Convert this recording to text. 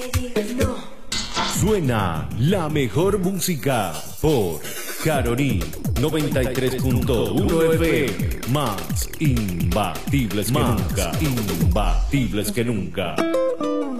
Suena la mejor música por Caroní 93.1 FM. Más imbatibles que nunca. Imbatibles que nunca.